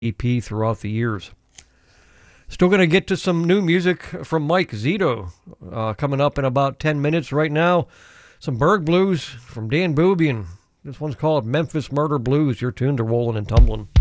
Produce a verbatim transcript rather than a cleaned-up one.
E P throughout the years. Still going to get to some new music from Mike Zito uh, coming up in about ten minutes. Right now, some Berg Blues from Dan Boobian. This one's called Memphis Murder Blues. Your tunes are rolling and tumbling.